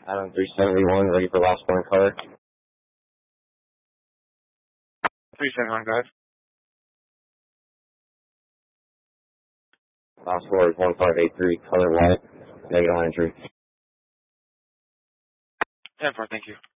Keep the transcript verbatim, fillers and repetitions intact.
Adam three seventy-one, ready for last four in color. three seventy-one, go ahead. Last four is one five eight three, color white, negative entry. ten four, thank you.